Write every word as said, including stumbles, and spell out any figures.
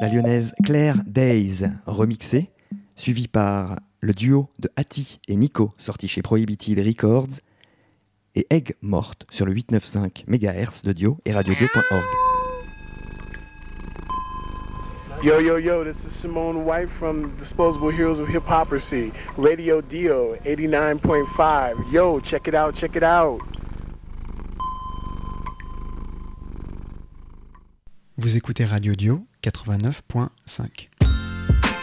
la lyonnaise Claire Days, remixée, suivie par le duo de Hattie et Nico, sorti chez Prohibited Records, et Egg Morte sur le huit cent quatre-vingt-quinze mégahertz de Dio et radio dio point org. Yo, yo, yo, this is Simone White from Disposable Heroes of Hiphoprisy, Radio Dio, eighty-nine point five. Yo, check it out, check it out. Vous écoutez Radio Dio, quatre-vingt-neuf point cinq.